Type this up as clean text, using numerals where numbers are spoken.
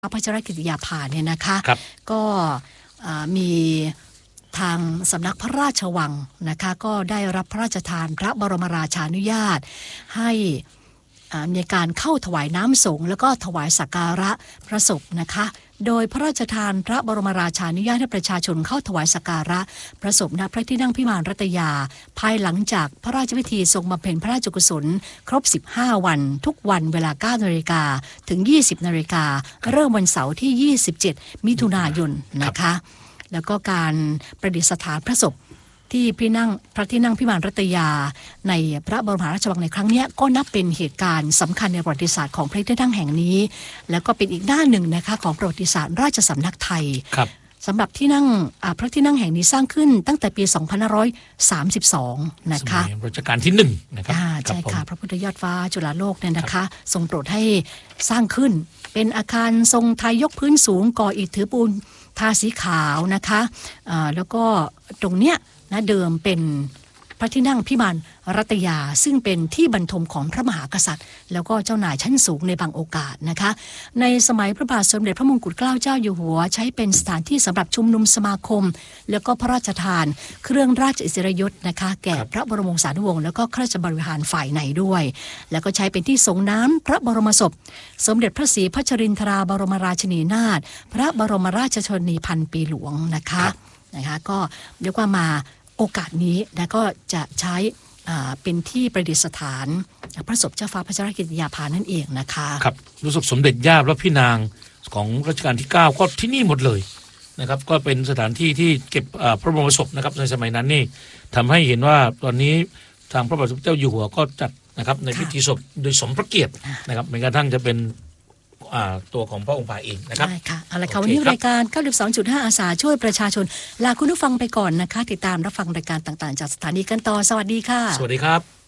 พัชรกิติยาภาเนี่ยนะคะก็มีทางสำนักพระราชวังนะคะก็ได้รับพระราชทานพระบรมราชานุญาตให้มีการเข้าถวายน้ำสงฆ์แล้วก็ถวายสักการะพระศพนะคะโดยพระราชทานพระบรมราชานุญาตให้ประชาชนเข้าถวายสักการะพระศพณพระที่นั่งพิมานรัตยาภายหลังจากพระราชพิธีทรงบำเพ็ญพระราชกุศลครบ15วันทุกวันเวลา 9 นาฬิกาถึง 20 นาฬิกาเริ่มวันเสาร์ที่ 27 มิถุนายนนะคะแล้วก็การประดิษฐานพระศพที่พระที่นั่งพิมานรัตยาในพระบรมราชวังในครั้งนี้ก็นับเป็นเหตุการณ์สำคัญในประวัติศาสตร์ของพระที่นั่งแห่งนี้แล้วก็เป็นอีกด้านหนึ่งนะคะของประวัติศาสตร์ราชสำนักไทยสำหรับที่นั่งพระที่นั่งแห่งนี้สร้างขึ้นตั้งแต่ปี 2532 นะคะสมัยรัชกาลที่1นะครับใช่ค่ะพระพุทธยอดฟ้าจุฬาโลกเนี่ยนะคะทรงโปรดให้สร้างขึ้นเป็นอาคารทรงไทยยกพื้นสูงก่ออิฐถือปูนทาสีขาวนะคะแล้วก็ตรงเนี้ยนะเดิมเป็นพระที่นั่งพิมานรัตยาซึ่งเป็นที่บรรทมของพระมหากษัตริย์แล้วก็เจ้านายชั้นสูงในบางโอกาสนะคะในสมัยพระบาทสมเด็จพระมงกุฎเกล้าเจ้าอยู่หัวใช้เป็นสถานที่สำหรับชุมนุมสมาคมแล้วก็พระราชทานเครื่องราชอิสริยศนะคะแก่พระบรมวงศานุวงศ์แล้วก็ข้าราชบริพารฝ่ายในด้วยแล้วก็ใช้เป็นที่ส่งน้ำพระบรมศพสมเด็จพระศรีพัชรินทราบรมราชินีนาถพระบรมราชชนนีพันปีหลวงนะคะก็เรียกว่ามาโอกาสนี้นะก็จะใช้เป็นที่ประดิษฐานพระศพเจ้าฟ้าพัชรกิติยาภานั่นเองนะคะครับรู้สึกสมเด็จย่าพระพี่นางของรัชกาลที่9ก็ที่นี่หมดเลยนะครับก็เป็นสถานที่ที่เก็บพระบรมศพนะครับในสมัยนั้นนี่ทำให้เห็นว่าตอนนี้ทางพระบาทสมเด็จเจ้าอยู่หัวก็จัดนะครับในพิธีศพโดยสมพระเกียรตินะครับแม้กระทั่งจะเป็นตัวของพระองค์ฝ่ายเองนะครับใช่ค่ะเอาละค่ะวันนี้รายการ 92.5 อาสาช่วยประชาชนลาคุณผู้ฟังไปก่อนนะคะติดตามรับฟังรายการต่างๆจากสถานีกันต่อสวัสดีค่ะสวัสดีครับ